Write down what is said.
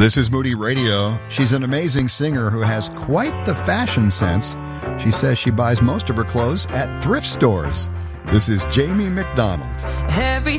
This is Moody Radio. She's an amazing singer who has quite the fashion sense. She says she buys most of her clothes at thrift stores. This is Jamie McDonald. Every